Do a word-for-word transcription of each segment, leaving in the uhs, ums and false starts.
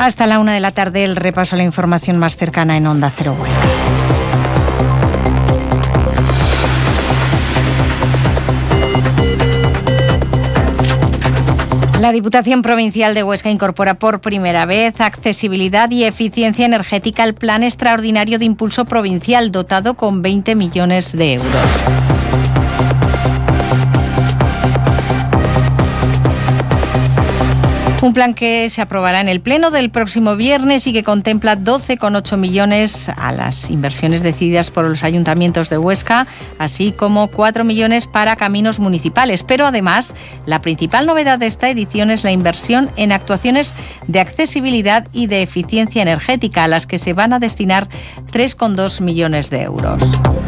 Hasta la una de la tarde, el repaso a la información más cercana en Onda Cero Huesca. La Diputación Provincial de Huesca incorpora por primera vez accesibilidad y eficiencia energética al Plan Extraordinario de Impulso Provincial, dotado con veinte millones de euros. Un plan que se aprobará en el Pleno del próximo viernes y que contempla doce coma ocho millones a las inversiones decididas por los ayuntamientos de Huesca, así como cuatro millones para caminos municipales. Pero además, la principal novedad de esta edición es la inversión en actuaciones de accesibilidad y de eficiencia energética, a las que se van a destinar tres coma dos millones de euros.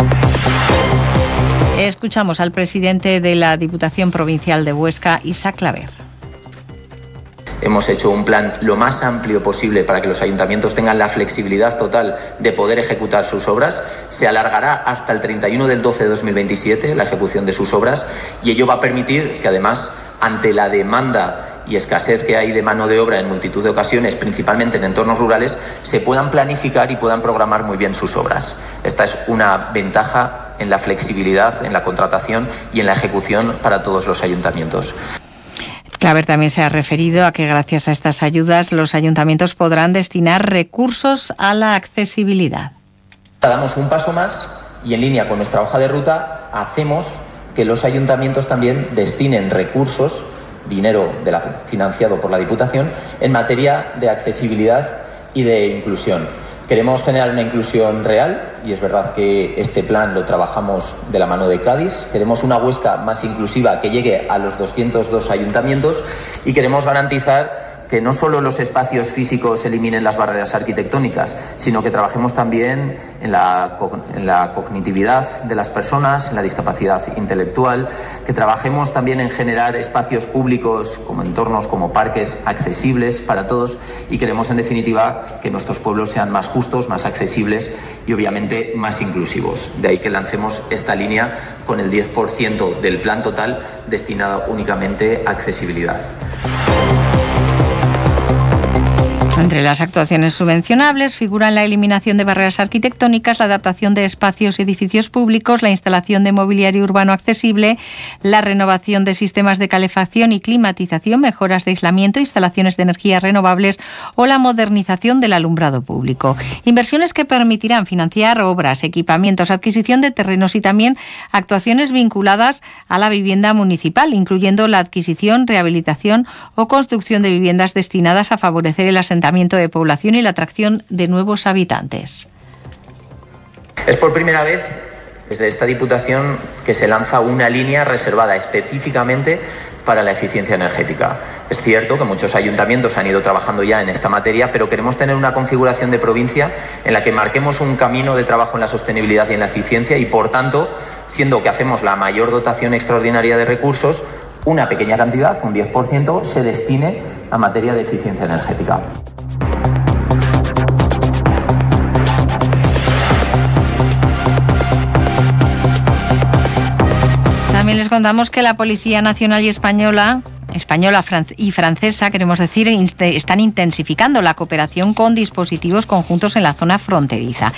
Escuchamos al presidente de la Diputación Provincial de Huesca, Isaac Claver. Hemos hecho un plan lo más amplio posible para que los ayuntamientos tengan la flexibilidad total de poder ejecutar sus obras. Se alargará hasta el treinta y uno del doce de dos mil veintisiete la ejecución de sus obras, y ello va a permitir que, además, ante la demanda y escasez que hay de mano de obra en multitud de ocasiones, principalmente en entornos rurales, se puedan planificar y puedan programar muy bien sus obras. Esta es una ventaja en la flexibilidad, en la contratación y en la ejecución para todos los ayuntamientos. Claver también se ha referido a que gracias a estas ayudas los ayuntamientos podrán destinar recursos a la accesibilidad. Damos un paso más y, en línea con nuestra hoja de ruta, hacemos que los ayuntamientos también destinen recursos, dinero de la, financiado por la Diputación, en materia de accesibilidad y de inclusión. Queremos generar una inclusión real, y es verdad que este plan lo trabajamos de la mano de Cádiz. Queremos una Huesca más inclusiva que llegue a los doscientos dos ayuntamientos, y queremos garantizar que no solo los espacios físicos eliminen las barreras arquitectónicas, sino que trabajemos también en la, en la cognitividad de las personas, en la discapacidad intelectual, que trabajemos también en generar espacios públicos como entornos, como parques, accesibles para todos, y queremos, en definitiva, que nuestros pueblos sean más justos, más accesibles y, obviamente, más inclusivos. De ahí que lancemos esta línea con el diez por ciento del plan total destinado únicamente a accesibilidad. Entre las actuaciones subvencionables figuran la eliminación de barreras arquitectónicas, la adaptación de espacios y edificios públicos, la instalación de mobiliario urbano accesible, la renovación de sistemas de calefacción y climatización, mejoras de aislamiento, instalaciones de energías renovables o la modernización del alumbrado público. Inversiones que permitirán financiar obras, equipamientos, adquisición de terrenos y también actuaciones vinculadas a la vivienda municipal, incluyendo la adquisición, rehabilitación o construcción de viviendas destinadas a favorecer el asentamiento de población y la atracción de nuevos habitantes. Es por primera vez desde esta Diputación que se lanza una línea reservada específicamente para la eficiencia energética. Es cierto que muchos ayuntamientos han ido trabajando ya en esta materia, pero queremos tener una configuración de provincia en la que marquemos un camino de trabajo en la sostenibilidad y en la eficiencia, y, por tanto, siendo que hacemos la mayor dotación extraordinaria de recursos, una pequeña cantidad, un diez por ciento, se destine a materia de eficiencia energética. También les contamos que la Policía Nacional y Española, española y francesa, queremos decir, están intensificando la cooperación con dispositivos conjuntos en la zona fronteriza.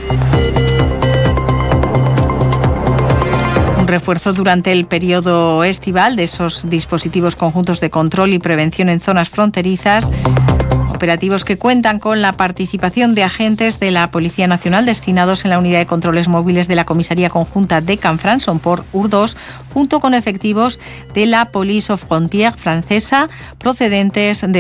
Un refuerzo durante el periodo estival de esos dispositivos conjuntos de control y prevención en zonas fronterizas. Operativos que cuentan con la participación de agentes de la Policía Nacional destinados en la Unidad de Controles Móviles de la Comisaría Conjunta de Canfranc, por U R dos, junto con efectivos de la Police aux Frontières francesa procedentes de